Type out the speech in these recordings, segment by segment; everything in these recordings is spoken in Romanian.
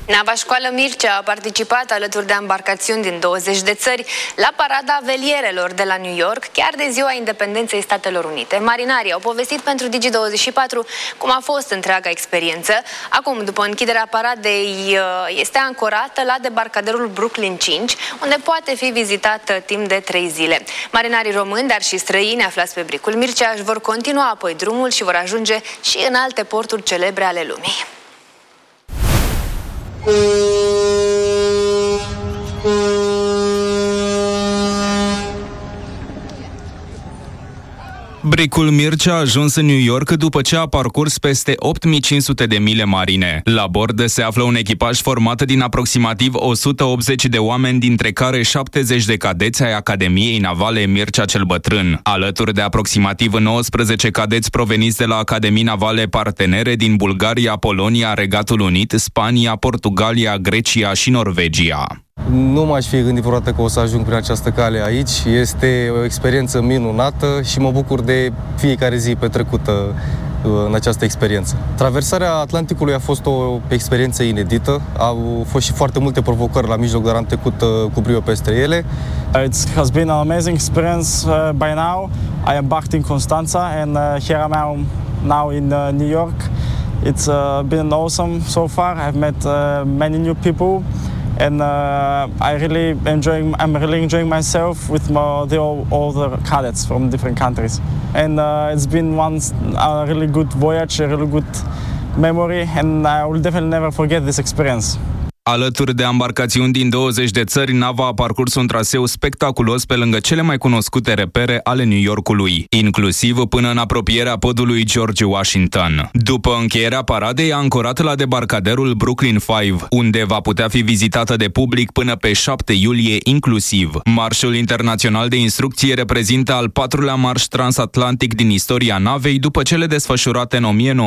Nava Școală Mircea a participat alături de ambarcațiuni din 20 de țări la parada velierelor de la New York, chiar de ziua independenței Statelor Unite. Marinarii au povestit pentru Digi24 cum a fost întreaga experiență. Acum, după închiderea paradei, este ancorată la debarcaderul Brooklyn 5, unde poate fi vizitată timp de 3 zile. Marinarii români, dar și străini aflați pe bricul Mircea își vor continua apoi drumul și vor ajunge și în alte porturi celebre ale lumii. Bricul Mircea a ajuns în New York după ce a parcurs peste 8500 de mile marine. La bord se află un echipaj format din aproximativ 180 de oameni, dintre care 70 de cadeți ai Academiei Navale Mircea cel Bătrân, alături de aproximativ 19 cadeți proveniți de la Academii Navale partenere din Bulgaria, Polonia, Regatul Unit, Spania, Portugalia, Grecia și Norvegia. Nu m-aș fi gândit vreodată că o să ajung prin această cale aici. Este o experiență minunată și mă bucur de fiecare zi petrecută în această experiență. Traversarea Atlanticului a fost o experiență inedită. Au fost și foarte multe provocări la mijloc, dar am trecut cu brio peste ele. It has been an amazing experience by now. I embarked in Constanța and here I am now in New York. It's been awesome so far. I've met many new people. And I'm really enjoying myself with all the cadets from different countries. And it's been a really good voyage, a really good memory, and I will definitely never forget this experience. Alături de ambarcațiuni din 20 de țări, nava a parcurs un traseu spectaculos pe lângă cele mai cunoscute repere ale New Yorkului, inclusiv până în apropierea podului George Washington. După încheierea paradei, a ancorat la debarcaderul Brooklyn 5, unde va putea fi vizitată de public până pe 7 iulie inclusiv. Marșul internațional de instrucție reprezintă al 4-lea marș transatlantic din istoria navei, după cele desfășurate în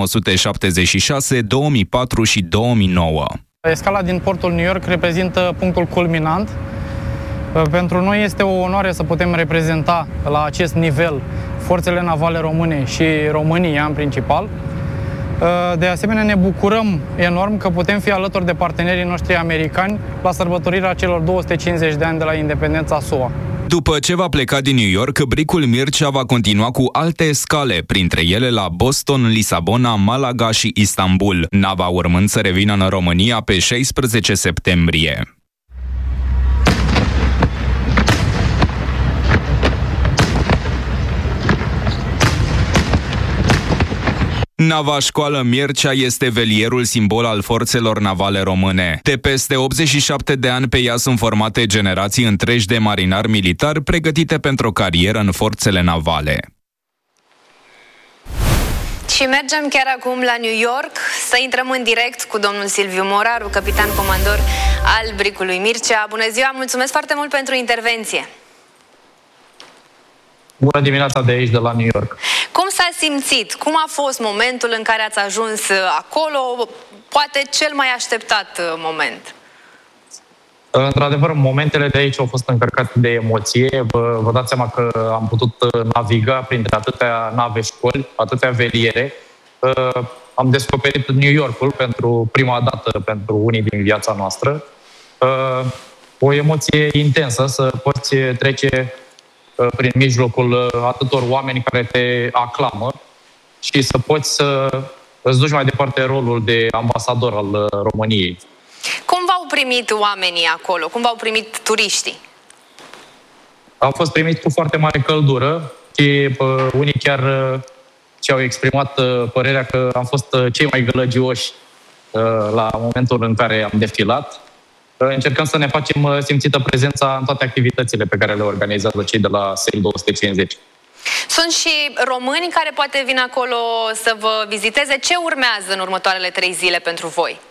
1976, 2004 și 2009. Escala din portul New York reprezintă punctul culminant. Pentru noi este o onoare să putem reprezenta la acest nivel forțele navale române și România în principal. De asemenea, ne bucurăm enorm că putem fi alături de partenerii noștri americani la sărbătorirea celor 250 de ani de la independența SUA. După ce va pleca din New York, bricul Mircea va continua cu alte escale, printre ele la Boston, Lisabona, Malaga și Istanbul, nava urmând să revină în România pe 16 septembrie. Nava Școală Mircea este velierul simbol al forțelor navale române. De peste 87 de ani pe ea sunt formate generații întregi de marinari militari pregătite pentru o carieră în forțele navale. Și mergem chiar acum la New York să intrăm în direct cu domnul Silviu Moraru, capitan comandor al bricului Mircea. Bună ziua, mulțumesc foarte mult pentru intervenție. Bună dimineața de aici, de la New York. Cum s-a simțit? Cum a fost momentul în care ați ajuns acolo? Poate cel mai așteptat moment. Într-adevăr, momentele de aici au fost încărcate de emoție. Vă dați seama că am putut naviga printre atâtea nave școli, atâtea veliere. Am descoperit New Yorkul pentru prima dată pentru unii din viața noastră. O emoție intensă să poți trece prin mijlocul atâtor oameni care te aclamă și să poți să îți duci mai departe rolul de ambasador al României. Cum v-au primit oamenii acolo? Cum v-au primit turiștii? Au fost primiți cu foarte mare căldură și unii chiar și-au exprimat părerea că am fost cei mai gălăgioși la momentul în care am defilat. Încercăm să ne facem simțită prezența în toate activitățile pe care le organizează cei de la Sail 250. Sunt și români care poate vin acolo să vă viziteze. Ce urmează în următoarele 3 zile pentru voi?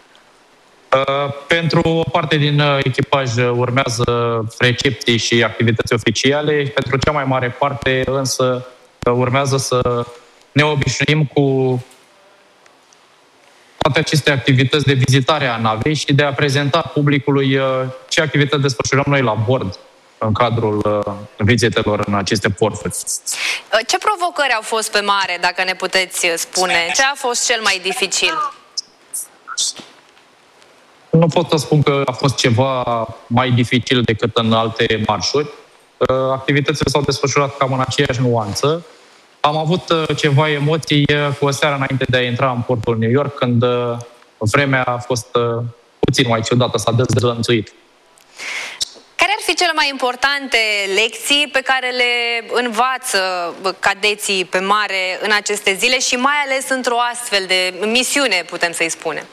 Pentru o parte din echipaj urmează recepții și activități oficiale. Pentru cea mai mare parte însă urmează să ne obișnuim cu toate aceste activități de vizitare a navei și de a prezenta publicului ce activități desfășurăm noi la bord în cadrul vizitelor în aceste porturi. Ce provocări au fost pe mare, dacă ne puteți spune? Ce a fost cel mai dificil? Nu pot să spun că a fost ceva mai dificil decât în alte marșuri. Activitățile s-au desfășurat cam în aceeași nuanță. Am avut ceva emoții cu o seară înainte de a intra în portul New York, când vremea a fost puțin mai ciudată, s-a dezlănțuit. Care ar fi cele mai importante lecții pe care le învață cadeții pe mare în aceste zile și mai ales într-o astfel de misiune, putem să-i spunem?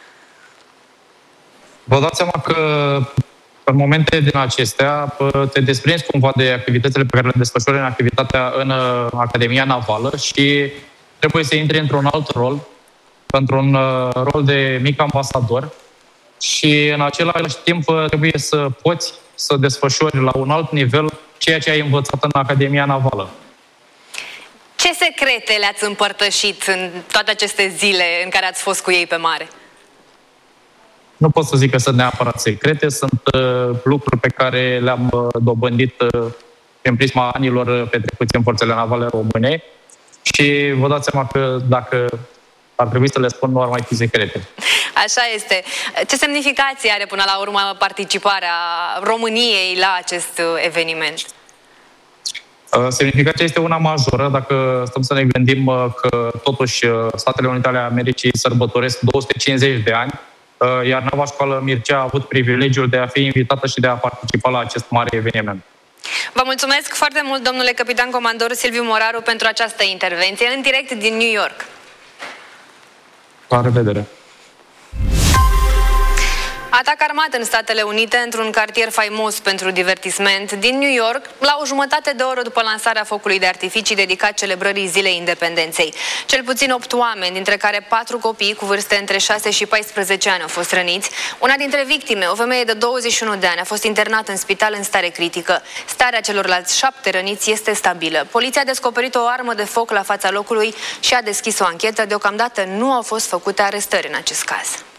Vă dați seama că în momente din acestea te desprinzi cumva de activitățile pe care le desfășori în activitatea în Academia Navală și trebuie să intri într-un alt rol, într-un rol de mic ambasador și în același timp trebuie să poți să desfășori la un alt nivel ceea ce ai învățat în Academia Navală. Ce secrete le-ați împărtășit în toate aceste zile în care ați fost cu ei pe mare? Nu pot să zic că sunt neapărat secrete, sunt lucruri pe care le-am dobândit prin prisma anilor petrecuți în forțele navale române și vă dați seama că dacă ar trebui să le spun, nu ar mai fi secrete. Așa este. Ce semnificație are până la urmă participarea României la acest eveniment? Semnificația este una majoră, dacă stăm să ne gândim că totuși Statele Unite ale Americii sărbătoresc 250 de ani, iar Nava Școală Mircea a avut privilegiul de a fi invitată și de a participa la acest mare eveniment. Vă mulțumesc foarte mult, domnule capitan comandor Silviu Moraru, pentru această intervenție în direct din New York. La revedere! Atac armat în Statele Unite într-un cartier faimos pentru divertisment din New York la o jumătate de oră după lansarea focului de artificii dedicat celebrării Zilei Independenței. Cel puțin 8 oameni, dintre care 4 copii cu vârste între 6 și 14 ani au fost răniți. Una dintre victime, o femeie de 21 de ani, a fost internată în spital în stare critică. Starea celorlalți 7 răniți este stabilă. Poliția a descoperit o armă de foc la fața locului și a deschis o anchetă. Deocamdată nu au fost făcute arestări în acest caz.